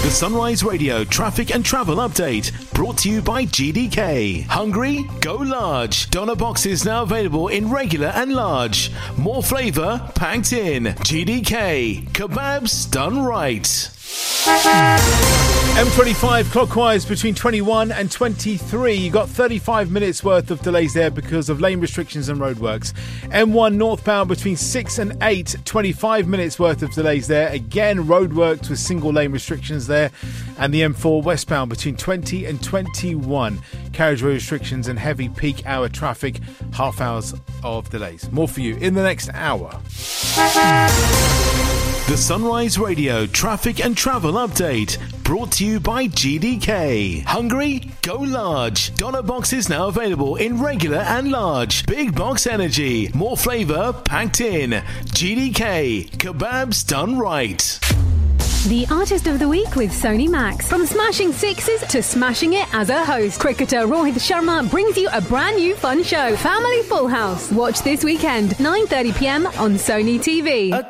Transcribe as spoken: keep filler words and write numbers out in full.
The Sunrise Radio traffic and travel update brought to you by G D K. Hungry? Go large. Doner boxes now available in regular and large. More flavour packed in. G D K. Kebabs done right. M twenty-five clockwise between twenty-one and twenty-three. You got thirty-five minutes worth of delays there because of lane restrictions and roadworks. M one northbound between six and eight, twenty-five minutes worth of delays there. Again, roadworks with single lane restrictions there. And the M four westbound between twenty and twenty-one. Carriageway restrictions and heavy peak hour traffic. Half hours of delays. More for you in the next hour. The Sunrise Radio traffic and travel update brought to you by G D K. Hungry? Go large. Doner boxes now available in regular and large. Big box energy. More flavour packed in. G D K. Kebabs done right. The Artist of the Week with Sony Max. From smashing sixes to smashing it as a host, cricketer Rohit Sharma brings you a brand new fun show, Family Full House. Watch this weekend, nine thirty p m on Sony T V.